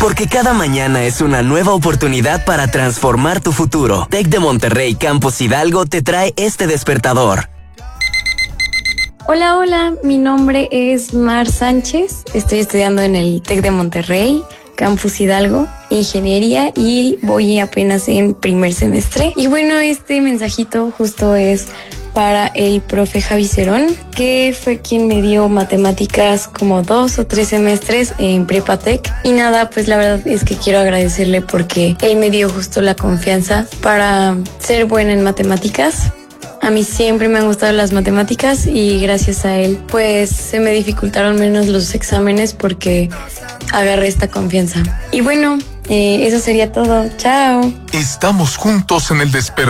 Porque cada mañana es una nueva oportunidad para transformar tu futuro. TEC de Monterrey Campus Hidalgo te trae este despertador. Hola, mi nombre es Mar Sánchez. Estoy estudiando en el TEC de Monterrey Campus Hidalgo, ingeniería, y voy apenas en primer semestre. Y bueno, este mensajito justo es para el profe Javi Cerón, que fue quien me dio matemáticas como 2 o 3 semestres en Prepatec. Y nada, pues la verdad es que quiero agradecerle porque él me dio justo la confianza para ser buena en matemáticas. A mí siempre me han gustado las matemáticas y gracias a él pues se me dificultaron menos los exámenes porque agarré esta confianza. Y bueno, eso sería todo. Chao. Estamos juntos en el despertar.